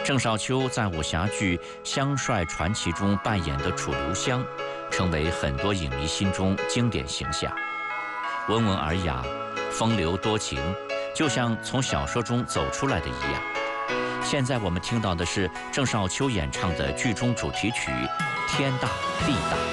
郑少秋在武侠剧《香帅传奇》中扮演的楚留香，成为很多影迷心中经典形象。温文尔雅，风流多情，就像从小说中走出来的一样。现在我们听到的是郑少秋演唱的剧中主题曲《天大地大》。